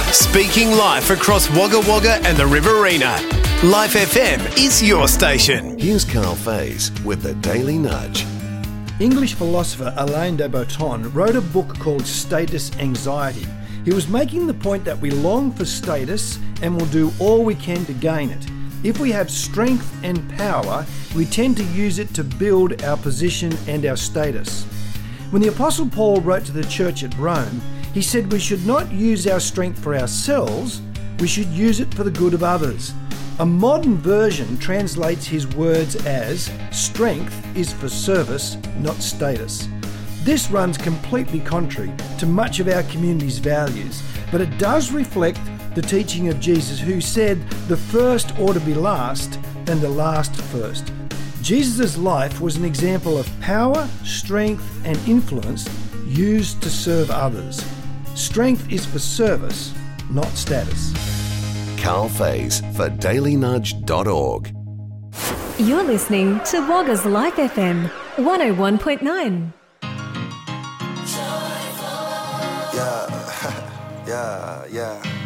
Speaking live across Wagga Wagga and the Riverina. Life FM is your station. Here's Carl Faze with the Daily Nudge. English philosopher Alain de Botton wrote a book called Status Anxiety. He was making the point that we long for status and will do all we can to gain it. If we have strength and power, we tend to use it to build our position and our status. When the Apostle Paul wrote to the church at Rome, he said we should not use our strength for ourselves, we should use it for the good of others. A modern version translates his words as, strength is for service, not status. This runs completely contrary to much of our community's values, but it does reflect the teaching of Jesus, who said the first ought to be last and the last first. Jesus' life was an example of power, strength and influence used to serve others. Strength is for service, not status. Carl Faze for dailynudge.org. You're listening to Wagga's Life FM 101.9. Yeah.